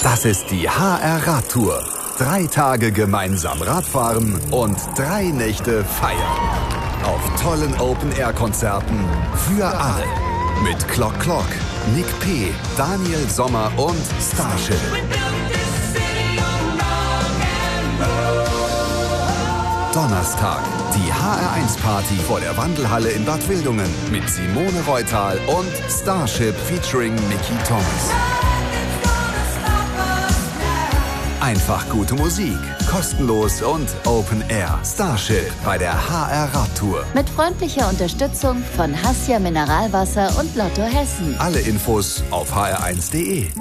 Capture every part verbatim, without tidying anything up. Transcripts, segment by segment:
Das ist die H R-Radtour. Drei Tage gemeinsam Radfahren und drei Nächte feiern. Auf tollen Open-Air-Konzerten für alle. Mit Clock Clock, Nick P., Daniel Sommer und Starship. Donnerstag, die H R eins Party vor der Wandelhalle in Bad Wildungen mit Simone Reutal und Starship featuring Mickey Thomas. Einfach gute Musik, kostenlos und Open Air. Starship bei der H R-Radtour. Mit freundlicher Unterstützung von Hassia Mineralwasser und Lotto Hessen. Alle Infos auf h r eins punkt d e.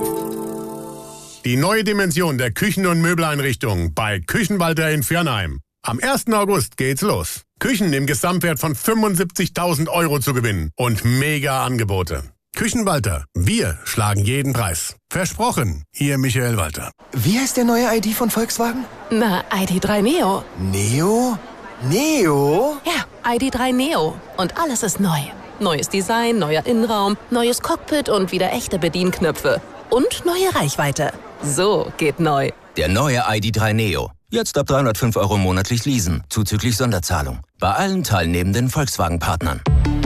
Die neue Dimension der Küchen- und Möbeleinrichtung bei Küchenwalter in Viernheim. Am ersten August geht's los. Küchen im Gesamtwert von fünfundsiebzigtausend Euro zu gewinnen und mega Angebote. Küchenwalter, wir schlagen jeden Preis. Versprochen, Ihr Michael Walter. Wie heißt der neue I D von Volkswagen? Na, I D drei Neo. Neo? Neo? Ja, I D drei Neo. Und alles ist neu. Neues Design, neuer Innenraum, neues Cockpit und wieder echte Bedienknöpfe. Und neue Reichweite. So geht neu. Der neue I D drei Neo. Jetzt ab dreihundertfünf Euro monatlich leasen, zuzüglich Sonderzahlung. Bei allen teilnehmenden Volkswagen-Partnern.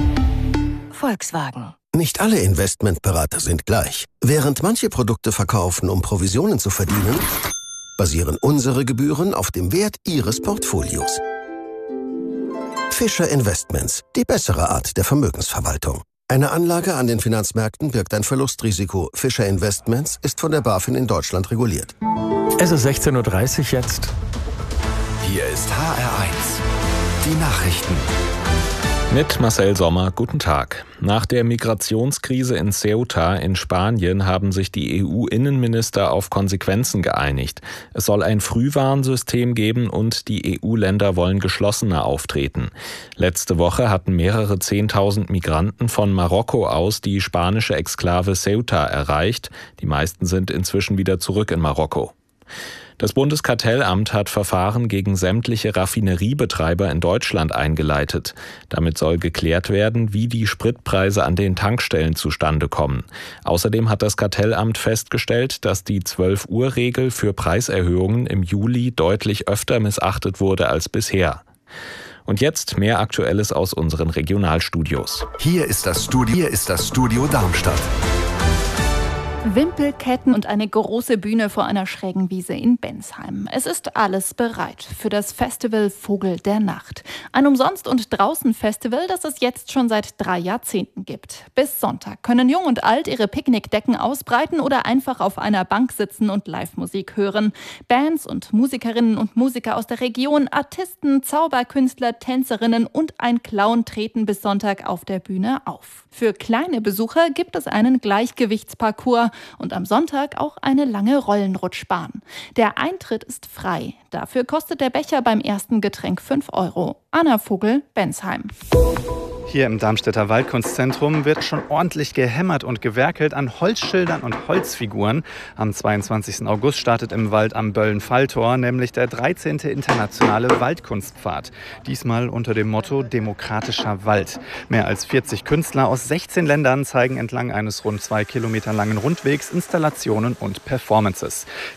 Volkswagen. Nicht alle Investmentberater sind gleich. Während manche Produkte verkaufen, um Provisionen zu verdienen, basieren unsere Gebühren auf dem Wert Ihres Portfolios. Fischer Investments, die bessere Art der Vermögensverwaltung. Eine Anlage an den Finanzmärkten birgt ein Verlustrisiko. Fischer Investments ist von der BaFin in Deutschland reguliert. Es ist sechzehn Uhr dreißig jetzt. Hier ist H R eins. Die Nachrichten. Mit Marcel Sommer, guten Tag. Nach der Migrationskrise in Ceuta in Spanien haben sich die E U-Innenminister auf Konsequenzen geeinigt. Es soll ein Frühwarnsystem geben und die E U-Länder wollen geschlossener auftreten. Letzte Woche hatten mehrere Zehntausend Migranten von Marokko aus die spanische Exklave Ceuta erreicht. Die meisten sind inzwischen wieder zurück in Marokko. Das Bundeskartellamt hat Verfahren gegen sämtliche Raffineriebetreiber in Deutschland eingeleitet. Damit soll geklärt werden, wie die Spritpreise an den Tankstellen zustande kommen. Außerdem hat das Kartellamt festgestellt, dass die zwölf-Uhr-Regel für Preiserhöhungen im Juli deutlich öfter missachtet wurde als bisher. Und jetzt mehr Aktuelles aus unseren Regionalstudios. Hier ist das Studio, hier ist das Studio Darmstadt. Wimpelketten und eine große Bühne vor einer schrägen Wiese in Bensheim. Es ist alles bereit für das Festival Vogel der Nacht. Ein Umsonst- und Draußen-Festival, das es jetzt schon seit drei Jahrzehnten gibt. Bis Sonntag können Jung und Alt ihre Picknickdecken ausbreiten oder einfach auf einer Bank sitzen und Live-Musik hören. Bands und Musikerinnen und Musiker aus der Region, Artisten, Zauberkünstler, Tänzerinnen und ein Clown treten bis Sonntag auf der Bühne auf. Für kleine Besucher gibt es einen Gleichgewichtsparcours und am Sonntag auch eine lange Rollenrutschbahn. Der Eintritt ist frei. Dafür kostet der Becher beim ersten Getränk fünf Euro. Anna Vogel, Bensheim. Hier im Darmstädter Waldkunstzentrum wird schon ordentlich gehämmert und gewerkelt an Holzschildern und Holzfiguren. Am zweiundzwanzigsten August startet im Wald am Böllen-Falltor nämlich der dreizehnte internationale Waldkunstpfad. Diesmal unter dem Motto Demokratischer Wald. Mehr als vierzig Künstler aus sechzehn Ländern zeigen entlang eines rund zwei Kilometer langen Rundwegs Installationen und Performances.